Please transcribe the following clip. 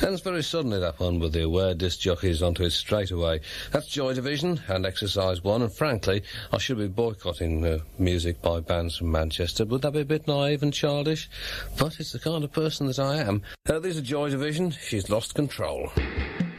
Ends very suddenly, that one, with the aware disc jockeys onto it straight away. That's Joy Division and Exercise 1, and frankly, I should be boycotting music by bands from Manchester. Would that be a bit naive and childish? But it's the kind of person that I am. These are Joy Division. She's lost control.